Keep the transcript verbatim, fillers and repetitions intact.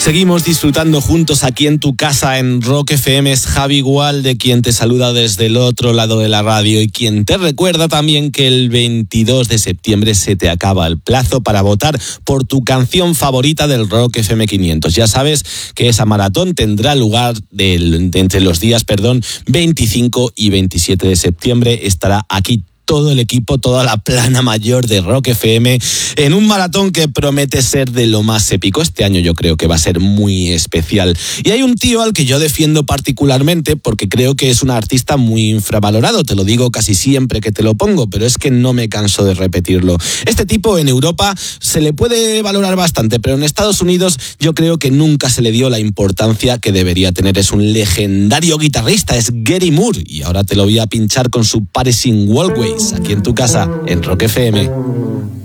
Seguimos disfrutando juntos aquí en tu casa en Rock F M. Es Javi Gualde quien te saluda desde el otro lado de la radio y quien te recuerda también que el veintidós de septiembre se te acaba el plazo para votar por tu canción favorita del Rock F M quinientos. Ya sabes que esa maratón tendrá lugar del, de entre los días perdón, veinticinco y veintisiete de septiembre. Estará aquí todo el equipo, toda la plana mayor de Rock F M en un maratón que promete ser de lo más épico. Este año yo creo que va a ser muy especial. Y hay un tío al que yo defiendo particularmente porque creo que es un artista muy infravalorado. Te lo digo casi siempre que te lo pongo, pero es que no me canso de repetirlo. Este tipo en Europa se le puede valorar bastante, pero en Estados Unidos yo creo que nunca se le dio la importancia que debería tener. Es un legendario guitarrista, es Gary Moore, y ahora te lo voy a pinchar con su Paris in Walkway. Aquí en tu casa, en Rock F M.